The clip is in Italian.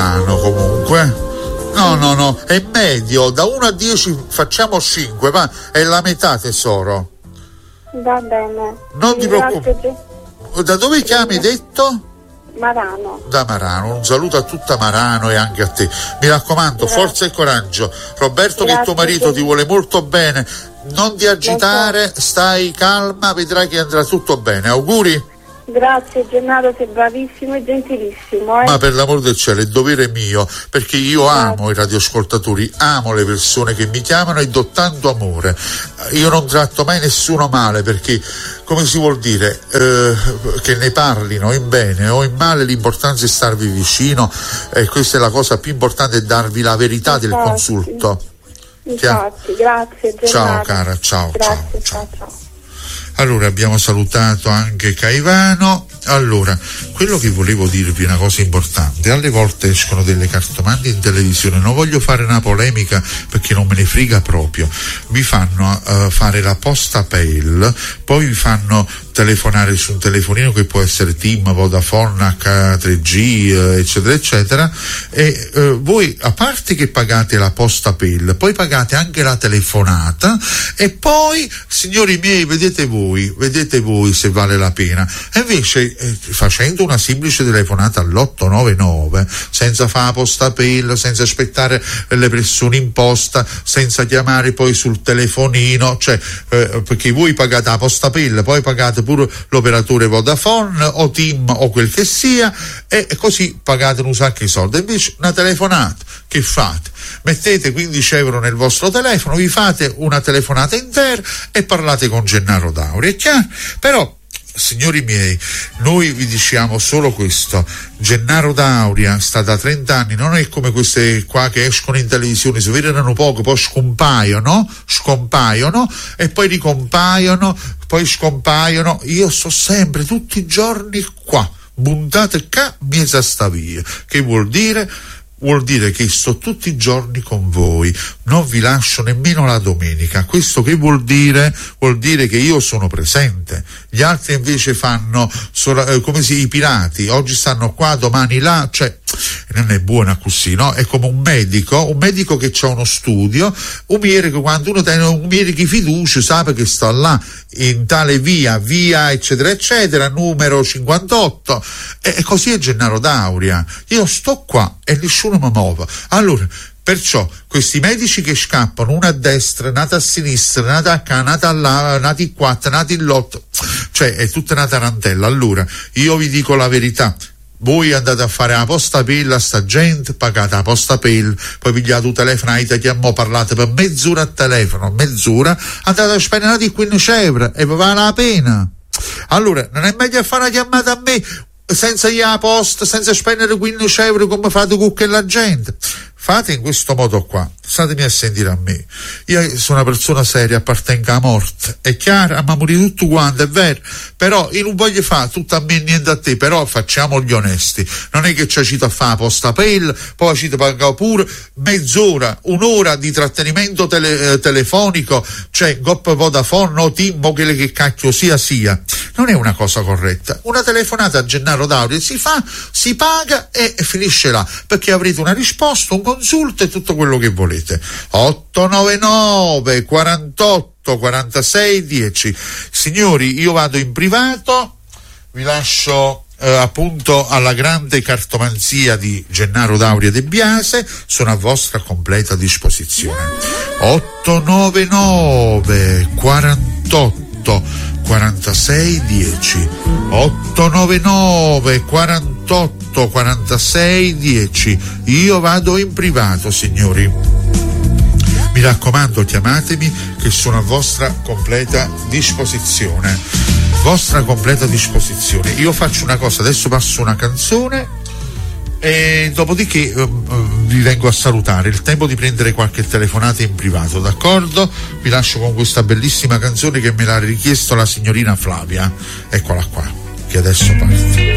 strano comunque. No, è medio, da 1 a 10 facciamo 5, ma è la metà, tesoro. Va bene. Non ti preoccupare. Da dove chiami, hai detto? Marano. Da Marano, un saluto a tutta Marano e anche a te. Mi raccomando, forza e coraggio. Roberto, che tuo marito ti vuole molto bene, non ti agitare, stai calma, vedrai che andrà tutto bene. Auguri. Grazie Gennaro, sei bravissimo e gentilissimo. Ma per l'amor del cielo, è dovere mio, perché io amo i radioascoltatori, amo le persone che mi chiamano e do tanto amore. Io non tratto mai nessuno male, perché, come si vuol dire, che ne parlino in bene o in male, l'importanza è starvi vicino, e questa è la cosa più importante, è darvi la verità del consulto. Infatti, grazie Gennaro. Ciao cara, ciao. Grazie, ciao. ciao. Allora, abbiamo salutato anche Caivano. Allora, quello che volevo dirvi è una cosa importante: alle volte escono delle cartomanti in televisione, non voglio fare una polemica perché non me ne frega proprio, vi fanno fare la posta PEL, poi vi fanno telefonare su un telefonino che può essere TIM, Vodafone, H3G, eccetera eccetera, e voi, a parte che pagate la posta PEL, poi pagate anche la telefonata, e poi, signori miei, vedete voi se vale la pena. E invece, facendo una semplice telefonata all'899, senza fare la posta PEL, senza aspettare le pressioni in posta, senza chiamare poi sul telefonino, cioè perché voi pagate la posta PEL, poi pagate pure l'operatore Vodafone o TIM o quel che sia, e così pagate un sacco di soldi. Invece una telefonata, che fate? Mettete 15 euro nel vostro telefono, vi fate una telefonata intera e parlate con Gennaro Dauria, è chiaro? Però, signori miei, noi vi diciamo solo questo: Gennaro Dauria sta da 30 anni, non è come queste qua che escono in televisione, si vedono poco, poi scompaiono e poi ricompaiono, poi scompaiono. Io sto sempre, tutti i giorni qua, buntate qua, miesa sta via. Che vuol dire? Vuol dire che sto tutti i giorni con voi, non vi lascio nemmeno la domenica. Questo che vuol dire? Vuol dire che io sono presente. Gli altri invece fanno come i pirati, oggi stanno qua, domani là, cioè non è buona così, no? È come un medico che c'ha uno studio, un medico, quando uno tiene un medico di fiducia, sa che sta là in tale via eccetera eccetera, numero 58, e così è Gennaro Dauria. Io sto qua e nessuno mi muove. Allora, perciò questi medici che scappano, uno a destra, nato a sinistra, nato a qua, nato là, nati qua, nati in lotto, cioè è tutta una tarantella. Allora, io vi dico la verità: voi andate a fare la posta PEL a sta gente, pagate la posta PEL, poi pigliate un telefonate, chiamate, parlate per mezz'ora a telefono, andate a spendere di 15 euro e vi vale la pena. Allora, non è meglio fare una chiamata a me senza la posta, senza spendere 15 euro come fate con quella gente? Fate in questo modo qua, statemi a sentire a me. Io sono una persona seria, appartengo alla morte, è chiaro, ma morire tutto quanto, è vero, però io non voglio fare tutto a me e niente a te, però facciamo gli onesti. Non è che ci cito a fare la posta PEL, poi ci pagare pure mezz'ora, un'ora di trattenimento telefonico, cioè GOP, Vodafone o TIM o che cacchio sia. Non è una cosa corretta. Una telefonata a Gennaro Dauria si fa, si paga e finisce là, perché avrete una risposta, un consulto e tutto quello che volete. 899 48 46 10. Signori, io vado in privato, vi lascio appunto alla grande cartomanzia di Gennaro Dauria De Biase, sono a vostra completa disposizione. 899 48 46 10. 899 48 46 10. Io vado in privato, signori. Mi raccomando, chiamatemi, che sono a vostra completa disposizione. Io faccio una cosa, adesso passo una canzone e dopodiché vi vengo a salutare. Il tempo di prendere qualche telefonata in privato, d'accordo? Vi lascio con questa bellissima canzone che me l'ha richiesto la signorina Flavia. Eccola qua, che adesso parte.